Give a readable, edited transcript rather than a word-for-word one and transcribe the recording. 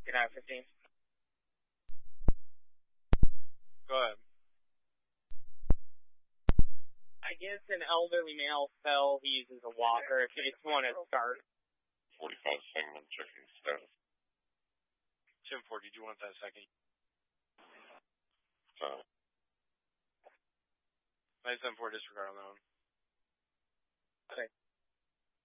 Good night, 15. Go ahead. I guess an elderly male fell. He uses a walker. If you just want to start. 45 segment checking status. 10-4, did you want that second? 10. 9-7-4, disregard on that one. Okay.